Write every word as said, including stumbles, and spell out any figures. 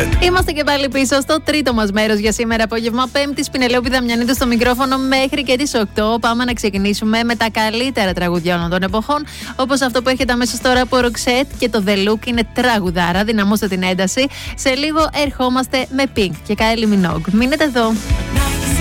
Red. Είμαστε και πάλι πίσω στο τρίτο μας μέρος για σήμερα απόγευμα. Πέμπτη, Πινελόπη Δαμιανίδου στο μικρόφωνο μέχρι και τις οκτώ. Πάμε να ξεκινήσουμε με τα καλύτερα τραγουδιά όλων των εποχών. Όπως αυτό που έχετε αμέσως τώρα από Roxette και το The Look είναι τραγουδάρα. Δυναμώστε την ένταση. Σε λίγο ερχόμαστε με Pink και Kylie Minogue. Μείνετε εδώ.